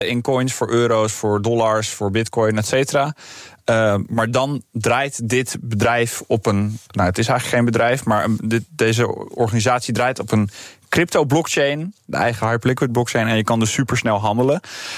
in coins, voor euro's, voor dollars, voor bitcoin, et cetera. Maar dan draait dit bedrijf op een... Nou, het is eigenlijk geen bedrijf, maar deze organisatie draait op een crypto-blockchain, de eigen Hyperliquid blockchain, en je kan dus supersnel handelen.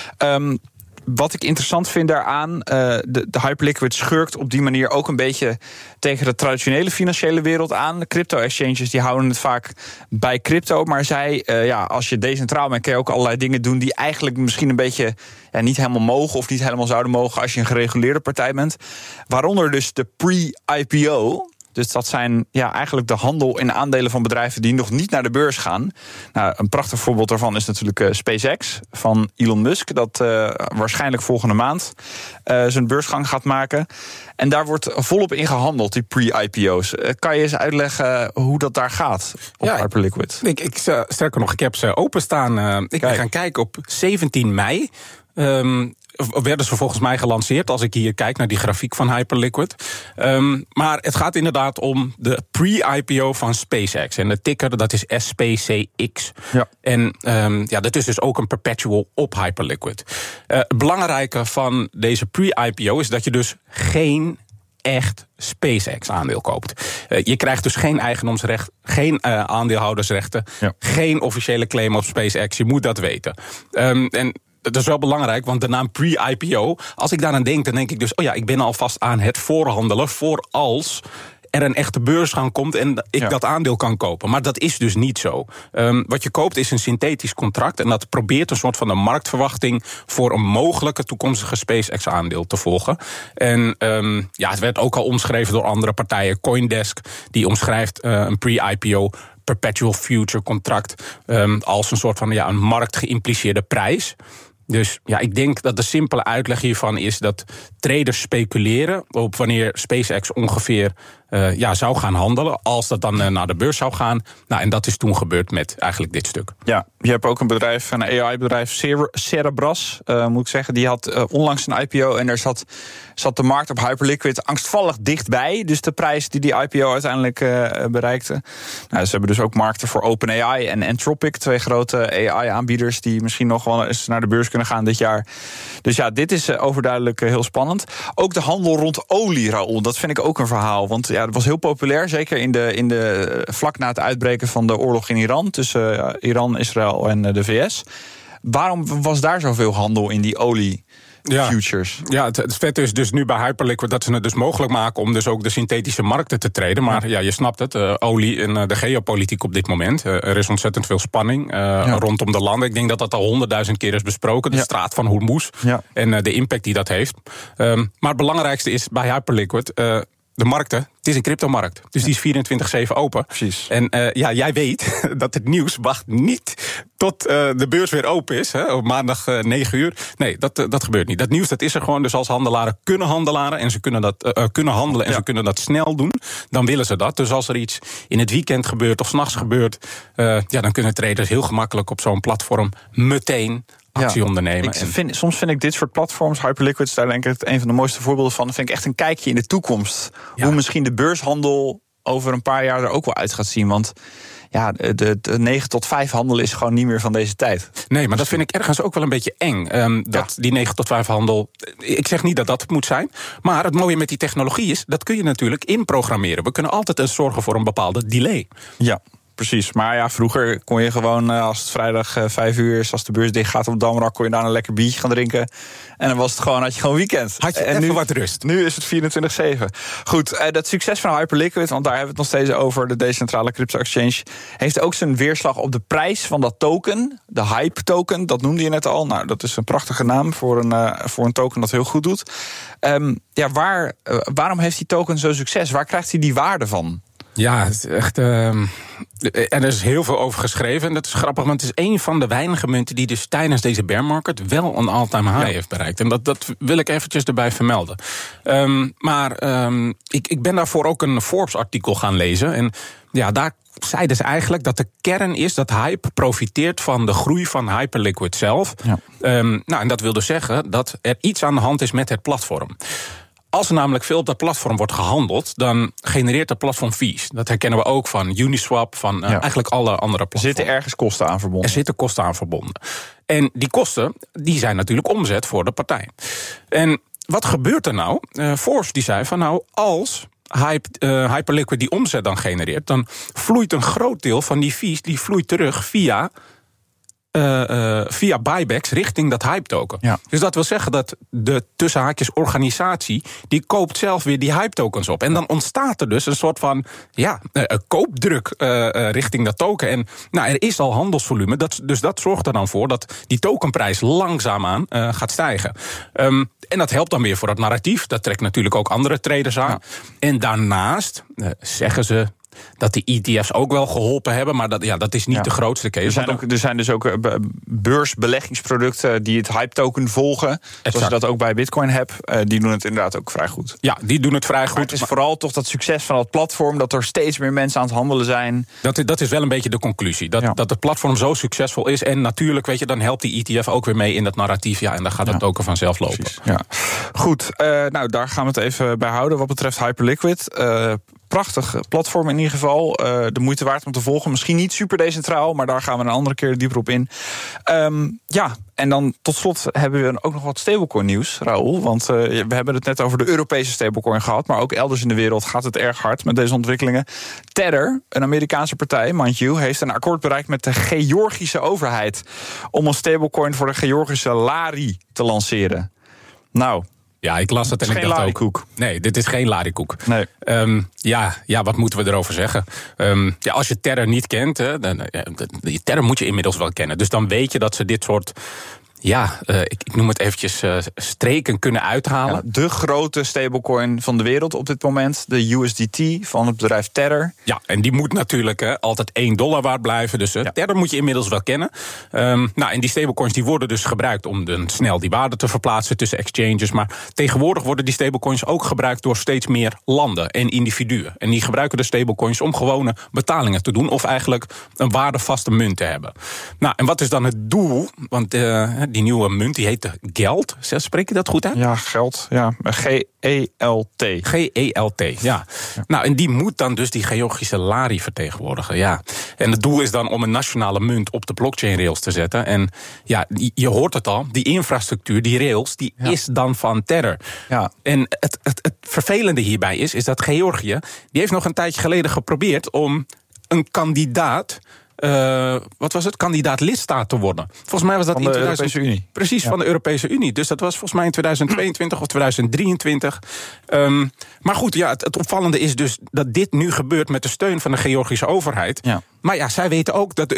Wat ik interessant vind daaraan, de Hyperliquid schurkt op die manier ook een beetje tegen de traditionele financiële wereld aan. De crypto-exchanges die houden het vaak bij crypto, maar zij, als je decentraal bent, kun je ook allerlei dingen doen die eigenlijk misschien een beetje niet helemaal mogen of niet helemaal zouden mogen als je een gereguleerde partij bent. Waaronder dus de pre-IPO. Dus dat zijn eigenlijk de handel in aandelen van bedrijven die nog niet naar de beurs gaan. Nou, een prachtig voorbeeld daarvan is natuurlijk SpaceX van Elon Musk, dat waarschijnlijk volgende maand zijn beursgang gaat maken. En daar wordt volop in gehandeld, die pre-IPO's. Kan je eens uitleggen hoe dat daar gaat op Hyperliquid? Sterker nog, ik heb ze openstaan. Ik ben gaan kijken op 17 mei. Werden ze volgens mij gelanceerd, als ik hier kijk naar die grafiek van Hyperliquid. Maar het gaat inderdaad om de pre-IPO van SpaceX. En de ticker, dat is SPCX. Ja. En dat is dus ook een perpetual op Hyperliquid. Het belangrijke van deze pre-IPO is dat je dus geen echt SpaceX-aandeel koopt. Je krijgt dus geen eigendomsrecht, geen aandeelhoudersrechten, geen officiële claim op SpaceX. Je moet dat weten. En dat is wel belangrijk, want de naam pre-IPO, als ik daaraan denk, dan denk ik dus, ik ben alvast aan het voorhandelen voor als er een echte beursgang komt en ik dat aandeel kan kopen. Maar dat is dus niet zo. Wat je koopt is een synthetisch contract en dat probeert een soort van een marktverwachting voor een mogelijke toekomstige SpaceX-aandeel te volgen. En het werd ook al omschreven door andere partijen. CoinDesk, die omschrijft een pre-IPO perpetual future contract als een soort van een marktgeïmpliceerde prijs. Dus ik denk dat de simpele uitleg hiervan is dat traders speculeren op wanneer SpaceX ongeveer zou gaan handelen, als dat dan naar de beurs zou gaan. Nou, en dat is toen gebeurd met eigenlijk dit stuk. Ja, je hebt ook een bedrijf, een AI-bedrijf, Cerebras, moet ik zeggen. Die had onlangs een IPO en daar zat de markt op Hyperliquid angstvallig dichtbij. Dus de prijs die IPO uiteindelijk bereikte. Nou, ze hebben dus ook markten voor OpenAI en Anthropic, 2 grote AI-aanbieders die misschien nog wel eens naar de beurs kunnen gaan dit jaar. Dus dit is overduidelijk heel spannend. Ook de handel rond olie, Raoul, dat vind ik ook een verhaal. Want dat was heel populair, zeker in de vlak na het uitbreken van de oorlog in Iran, tussen Iran, Israël en de VS. Waarom was daar zoveel handel in die olie futures? Ja, het vet is dus nu bij Hyperliquid dat ze het dus mogelijk maken om dus ook de synthetische markten te treden. Maar je snapt het, olie en de geopolitiek op dit moment. Er is ontzettend veel spanning rondom de landen. Ik denk dat dat al 100.000 keer is besproken. De straat van Hormuz en de impact die dat heeft. Maar het belangrijkste is bij Hyperliquid, de markten, het is een cryptomarkt. Dus die is 24/7 open. Precies. En jij weet dat het nieuws wacht niet tot de beurs weer open is. Op maandag 9 uur. Nee, dat gebeurt niet. Dat nieuws dat is er gewoon. Dus als handelaren kunnen handelen en ze kunnen handelen en ze kunnen dat snel doen, dan willen ze dat. Dus als er iets in het weekend gebeurt of 's nachts gebeurt, dan kunnen traders heel gemakkelijk op zo'n platform meteen actie ondernemen. Soms vind ik dit soort platforms, Hyperliquid, daar denk ik een van de mooiste voorbeelden van, vind ik echt een kijkje in de toekomst. Hoe misschien de beurshandel over een paar jaar er ook wel uit gaat zien. Want de 9 tot 5 handel is gewoon niet meer van deze tijd. Nee, maar dat vind ik ergens ook wel een beetje eng. Die 9 tot 5 handel, ik zeg niet dat dat het moet zijn. Maar het mooie met die technologie is, dat kun je natuurlijk inprogrammeren. We kunnen altijd zorgen voor een bepaalde delay. Ja. Precies, maar vroeger kon je gewoon, als het vrijdag 5 uur is, als de beurs dicht gaat op Damrak, kon je daar een lekker biertje gaan drinken. En dan had je gewoon weekend. Had je even wat rust. Nu is het 24/7. Goed, dat succes van Hyperliquid, want daar hebben we het nog steeds over, de decentrale crypto-exchange, heeft ook zijn weerslag op de prijs van dat token, de Hype-token, dat noemde je net al. Nou, dat is een prachtige naam voor een token dat heel goed doet. Waarom heeft die token zo succes? Waar krijgt hij die waarde van? Ja, het is echt. En er is heel veel over geschreven. En dat is grappig, want het is een van de weinige munten die dus tijdens deze bear market wel een all-time high heeft bereikt. En dat wil ik eventjes erbij vermelden. Ik ben daarvoor ook een Forbes-artikel gaan lezen. En daar zeiden ze eigenlijk dat de kern is dat Hype profiteert van de groei van Hyperliquid zelf. Ja. En dat wil dus zeggen dat er iets aan de hand is met het platform. Als er namelijk veel op dat platform wordt gehandeld, dan genereert dat platform fees. Dat herkennen we ook van Uniswap, van eigenlijk alle andere platforms. Er zitten ergens kosten aan verbonden. Er zitten kosten aan verbonden. En die kosten, die zijn natuurlijk omzet voor de partij. En wat gebeurt er nou? Forbes die zei van nou, als Hyperliquid die omzet dan genereert, dan vloeit een groot deel van die fees die vloeit terug via buybacks richting dat hype token. Ja. Dus dat wil zeggen dat de tussenhaakjes organisatie die koopt zelf weer die hype tokens op. En dan ontstaat er dus een soort van koopdruk richting dat token. En nou, er is al handelsvolume, dus dat zorgt er dan voor dat die tokenprijs langzaamaan gaat stijgen. En dat helpt dan weer voor het narratief. Dat trekt natuurlijk ook andere traders aan. Ja. En daarnaast zeggen ze dat die ETF's ook wel geholpen hebben, maar dat is niet de grootste case. Er zijn dus ook beursbeleggingsproducten die het hype token volgen. Exact. Zoals je dat ook bij Bitcoin hebt. Die doen het inderdaad ook vrij goed. Ja, die doen het vrij goed. Maar het is vooral toch dat succes van dat platform, dat er steeds meer mensen aan het handelen zijn. Dat is wel een beetje de conclusie. Dat het platform zo succesvol is. En natuurlijk, weet je, dan helpt die ETF ook weer mee in dat narratief. Ja, en dan gaat het token vanzelf lopen. Precies, ja. Goed, nou daar gaan we het even bij houden wat betreft Hyperliquid. Prachtig platform in ieder geval. De moeite waard om te volgen. Misschien niet super decentraal, maar daar gaan we een andere keer dieper op in. En dan tot slot hebben we ook nog wat stablecoin nieuws, Raoul. Want we hebben het net over de Europese stablecoin gehad, maar ook elders in de wereld gaat het erg hard met deze ontwikkelingen. Tether, een Amerikaanse partij, mind you, heeft een akkoord bereikt met de Georgische overheid om een stablecoin voor de Georgische lari te lanceren. Nou, ja, ik las het en ik dacht ook. Nee, dit is geen larikoek. Nee. Wat moeten we erover zeggen? Als je Tether niet kent, Tether moet je inmiddels wel kennen. Dus dan weet je dat ze dit soort, ik noem het eventjes streken kunnen uithalen. Ja, de grote stablecoin van de wereld op dit moment, de USDT van het bedrijf Tether. Ja, en die moet natuurlijk altijd $1 waard blijven. Dus Tether moet je inmiddels wel kennen. En die stablecoins die worden dus gebruikt om snel die waarde te verplaatsen tussen exchanges. Maar tegenwoordig worden die stablecoins ook gebruikt door steeds meer landen en individuen. En die gebruiken de stablecoins om gewone betalingen te doen of eigenlijk een waardevaste munt te hebben. Nou, en wat is dan het doel? Want die nieuwe munt, die heet Geld. Spreek je dat goed uit? Ja, geld. Ja, G-E-L-T. G-E-L-T, ja. Nou, en die moet dan dus die Georgische lari vertegenwoordigen, ja. En het doel is dan om een nationale munt op de blockchain rails te zetten. En ja, je hoort het al, die infrastructuur, die rails, die is dan van Tether. Ja. En het vervelende hierbij is dat Georgië, die heeft nog een tijdje geleden geprobeerd om een kandidaat, kandidaat lidstaat te worden. Volgens mij was dat van de Europese Unie. Precies, van de Europese Unie. Dus dat was volgens mij in 2022 of 2023. Maar goed, het opvallende is dus dat dit nu gebeurt met de steun van de Georgische overheid. Ja. Maar zij weten ook dat de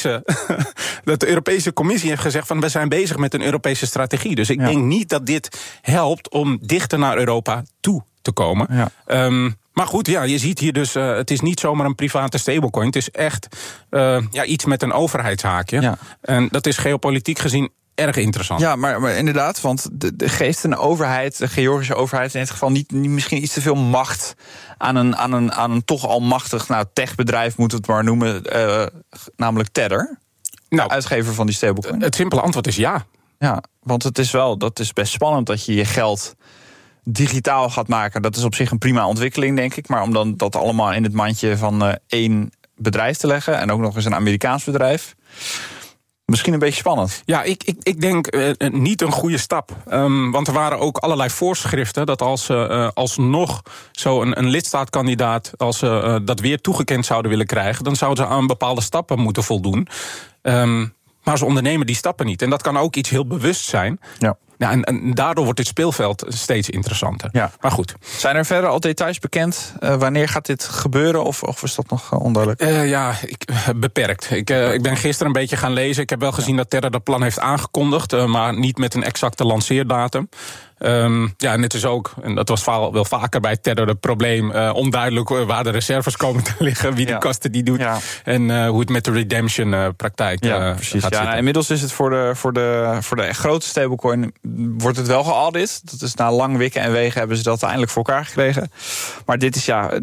Europese Commissie heeft gezegd van we zijn bezig met een Europese strategie. Dus ik denk niet dat dit helpt om dichter naar Europa toe te komen. Ja. Maar goed, je ziet hier dus, het is niet zomaar een private stablecoin. Het is echt iets met een overheidshaakje. Ja. En dat is geopolitiek gezien erg interessant. Ja, maar inderdaad, want geeft een overheid, de Georgische overheid in dit geval niet misschien iets te veel macht aan een toch al machtig techbedrijf, moeten we het maar noemen, namelijk Tether, uitgever van die stablecoin? Het simpele antwoord is ja. Ja, want dat is best spannend dat je geld digitaal gaat maken. Dat is op zich een prima ontwikkeling, denk ik. Maar om dan dat allemaal in het mandje van één bedrijf te leggen, en ook nog eens een Amerikaans bedrijf, misschien een beetje spannend. Ja, ik denk niet een goede stap. Want er waren ook allerlei voorschriften dat als alsnog een lidstaatkandidaat, als ze dat weer toegekend zouden willen krijgen, dan zouden ze aan bepaalde stappen moeten voldoen. Maar ze ondernemen die stappen niet. En dat kan ook iets heel bewust zijn. Ja. Ja, en daardoor wordt dit speelveld steeds interessanter. Ja. Maar goed. Zijn er verder al details bekend? Wanneer gaat dit gebeuren? Of is dat nog onduidelijk? Beperkt. Ik ben gisteren een beetje gaan lezen. Ik heb wel gezien dat Tether dat plan heeft aangekondigd, maar niet met een exacte lanceerdatum. En het is ook, en dat was wel vaker bij Tether het probleem, onduidelijk waar de reserves komen te liggen, wie die kosten die doet, en hoe het met de redemption praktijk gaat zitten. Inmiddels is het voor de grote stablecoin wordt het wel geaudit. Dat is na lang wikken en wegen hebben ze dat uiteindelijk voor elkaar gekregen. Maar dit is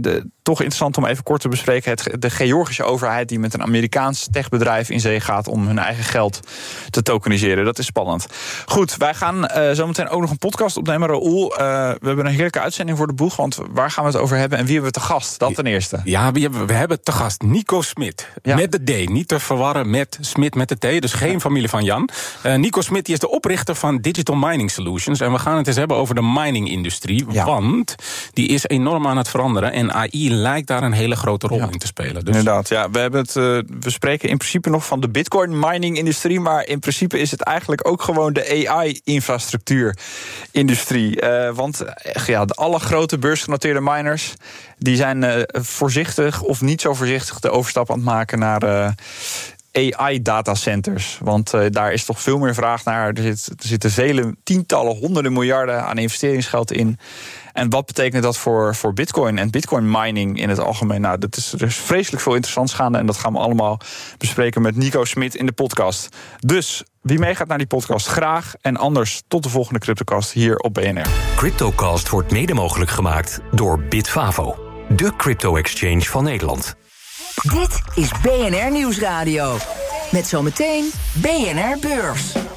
toch interessant om even kort te bespreken. De Georgische overheid die met een Amerikaans techbedrijf in zee gaat om hun eigen geld te tokeniseren. Dat is spannend. Goed, wij gaan zometeen ook nog een podcast opnemen. Raoul, we hebben een heerlijke uitzending voor de boeg, want waar gaan we het over hebben en wie hebben we te gast? Dat ten eerste. Ja, we hebben te gast Nico Smit. Ja. Met de D, niet te verwarren met Smit met de T, dus geen familie van Jan. Nico Smit die is de oprichter van Digital Mining Solutions. En we gaan het eens hebben over de mining-industrie. Ja. Want die is enorm aan het veranderen. En AI lijkt daar een hele grote rol in te spelen. Dus inderdaad, ja. We spreken in principe nog van de Bitcoin-mining-industrie. Maar in principe is het eigenlijk ook gewoon de AI-infrastructuur-industrie. Want de alle grote beursgenoteerde miners die zijn voorzichtig of niet zo voorzichtig de overstap aan het maken naar AI-datacenters. Want daar is toch veel meer vraag naar. Er zitten vele tientallen, honderden miljarden aan investeringsgeld in. En wat betekent dat voor Bitcoin en Bitcoin mining in het algemeen? Nou, er is vreselijk veel interessants gaande en dat gaan we allemaal bespreken met Nico Smit in de podcast. Dus wie meegaat naar die podcast, graag. En anders tot de volgende CryptoCast hier op BNR. CryptoCast wordt mede mogelijk gemaakt door Bitfavo, de crypto-exchange van Nederland. Dit is BNR Nieuwsradio. Met zometeen BNR Beurs.